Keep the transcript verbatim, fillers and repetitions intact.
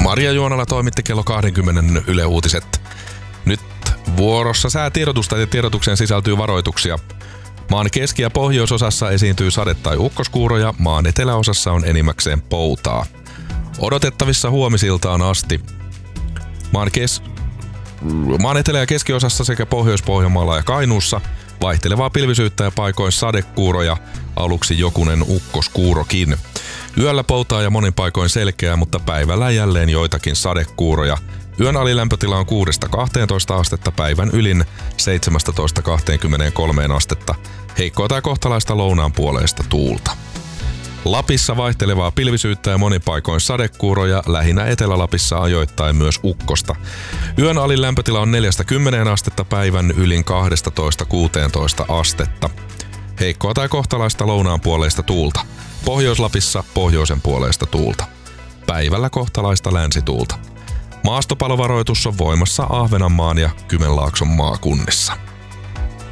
Maria Juonala toimitti kello kaksikymmentä Yle Uutiset. Nyt vuorossa säätiedotusta ja tiedotukseen sisältyy varoituksia. Maan keski- ja pohjoisosassa esiintyy sade- tai ukkoskuuroja, maan eteläosassa on enimmäkseen poutaa. Odotettavissa huomisiltaan asti. Maan, kes... maan etelä- ja keskiosassa sekä Pohjois-Pohjanmaalla ja Kainuussa vaihtelevaa pilvisyyttä ja paikoin sadekuuroja, aluksi jokunen ukkoskuurokin. Yöllä poutaa ja monin paikoin selkeää, mutta päivällä jälleen joitakin sadekuuroja. Yön alilämpötila on kuudesta kahteentoista astetta, päivän ylin seitsemästätoista kahteenkymmeneenkolmeen astetta. Heikkoa tai kohtalaista lounaan puoleista tuulta. Lapissa vaihtelevaa pilvisyyttä ja monin paikoin sadekuuroja, lähinnä Etelä-Lapissa ajoittain myös ukkosta. Yön alilämpötila on neljästä kymmeneen astetta, päivän ylin kahdestatoista kuuteentoista astetta. Heikkoa tai kohtalaista lounaan puoleista tuulta. Pohjois-Lapissa pohjoisen puoleista tuulta. Päivällä kohtalaista länsituulta. Maastopalovaroitus on voimassa Ahvenanmaan ja Kymenlaakson maakunnissa.